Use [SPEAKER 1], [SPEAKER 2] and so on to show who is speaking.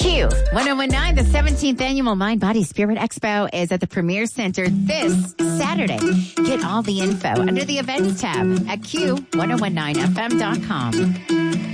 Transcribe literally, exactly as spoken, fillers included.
[SPEAKER 1] Q one oh one nine, the seventeenth annual Mind, Body, Spirit Expo is at the Premier Center this Saturday. Get all the info under the events tab at Q ten nineteen F M dot com.